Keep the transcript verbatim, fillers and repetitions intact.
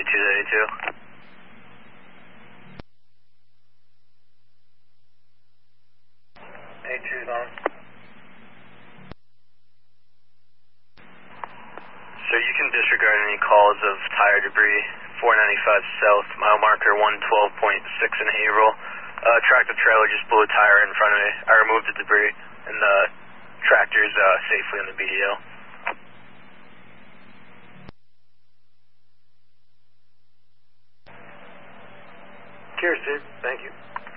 thirty-two thirty-two. eight two's on. So you can disregard any calls of tire debris. four ninety-five south, mile marker one twelve point six in Haverhill. Uh, tractor trailer just blew a tire in front of me. I removed the debris, and the tractor's uh, safely in the B D L. Cheers, dude. Thank you.